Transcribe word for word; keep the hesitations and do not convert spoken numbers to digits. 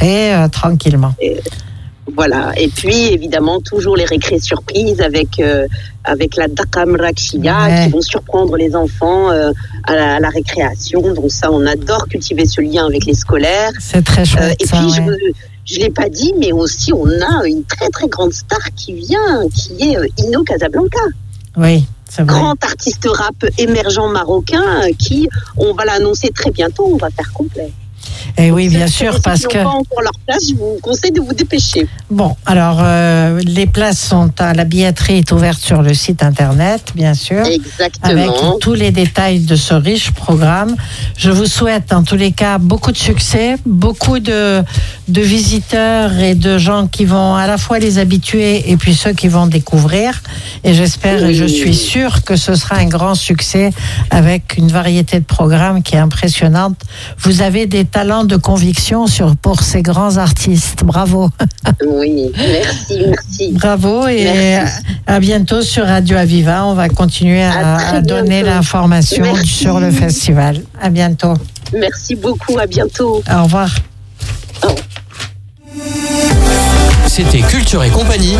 après, euh, tranquillement. Et, voilà. Et puis, évidemment, toujours les récrés surprises avec, euh, avec la Dakam Rakshia ouais. qui vont surprendre les enfants euh, à, la, à la récréation. Donc ça, on adore cultiver ce lien avec les scolaires. C'est très chouette, euh, et ça, puis, ouais. je ne l'ai pas dit, mais aussi, on a une très, très grande star qui vient, qui est euh, Ino Casablanca. Oui, c'est vrai. Grand artiste rap émergent marocain euh, qui, on va l'annoncer très bientôt, on va faire complet. Et oui, bien sûr, parce que... Ceux qui n'ont pas encore leur place, je vous conseille de vous dépêcher. Bon, alors, euh, les places sont à la billetterie, est ouverte sur le site internet, bien sûr. Exactement. Avec tous les détails de ce riche programme. Je vous souhaite, en tous les cas, beaucoup de succès, beaucoup de, de visiteurs et de gens qui vont à la fois les habitués et puis ceux qui vont découvrir. Et j'espère et je suis sûre que ce sera un grand succès avec une variété de programmes qui est impressionnante. Vous avez des talents de conviction sur, pour ces grands artistes. Bravo. Oui, merci, merci. Bravo et merci. À bientôt sur Radio Aviva. On va continuer à, à, à donner l'information merci. Sur le festival. À bientôt. Merci beaucoup, à bientôt. Au revoir. Oh. C'était Culture et Compagnie